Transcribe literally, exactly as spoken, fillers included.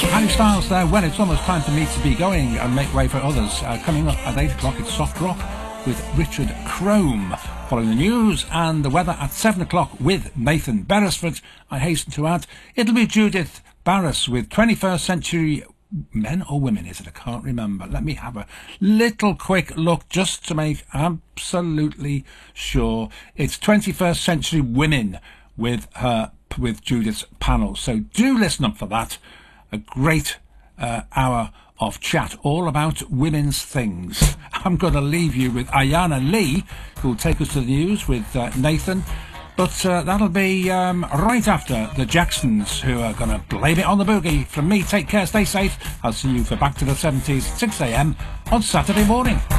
Harry Styles there. Well, it's almost time for me to be going and make way for others. Uh, coming up at eight o'clock, it's Soft Rock with Richard Crome. Following the news and the weather at seven o'clock with Nathan Beresford. I hasten to add, it'll be Judith Barras with twenty-first century men or women, is it? I can't remember. Let me have a little quick look just to make absolutely sure. It's twenty-first century women with her, with Judith's panel. So do listen up for that. A great uh, hour of chat all about women's things. I'm going to leave you with Ayana Lee, who will take us to the news with uh, Nathan. But uh, that'll be um, right after the Jacksons, who are going to blame it on the boogie. From me, take care, stay safe. I'll see you for Back to the seventies at six a m on Saturday morning.